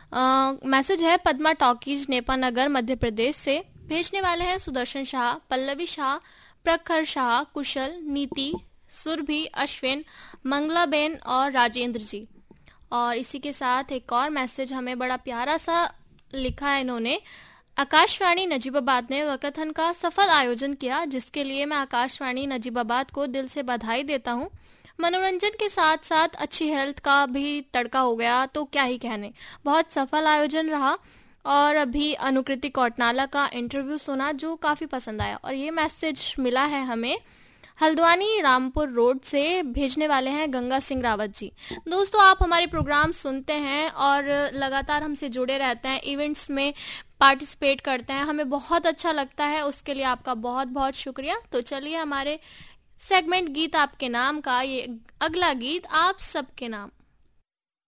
Message है Padma talkies Nepanagar Madhya Pradesh से। भेजने वाले हैं सुदर्शन शाह, पल्लवी शाह, प्रखर शाह, कुशल, नीति, सुरभि, अश्विन, मंगलाबेन और राजेंद्र जी। और इसी के साथ एक और मैसेज हमें बड़ा प्यारा सा लिखा है इन्होंने। आकाशवाणी नजीबाबाद ने वकाथन का सफल आयोजन किया, जिसके लिए मैं आकाशवाणी नजीबाबाद को दिल से बधाई देता हूँ। मनोरंजन के साथ साथ अच्छी हेल्थ का भी तड़का हो गया, तो क्या ही कहने। बहुत सफल आयोजन रहा। और अभी अनुकृति कौटनाला का इंटरव्यू सुना जो काफ़ी पसंद आया। और ये मैसेज मिला है हमें हल्द्वानी रामपुर रोड से। भेजने वाले हैं गंगा सिंह रावत जी। दोस्तों, आप हमारे प्रोग्राम सुनते हैं और लगातार हमसे जुड़े रहते हैं, इवेंट्स में पार्टिसिपेट करते हैं, हमें बहुत अच्छा लगता है। उसके लिए आपका बहुत बहुत शुक्रिया। तो चलिए हमारे सेगमेंट गीत आपके नाम का ये अगला गीत आप सबके नाम।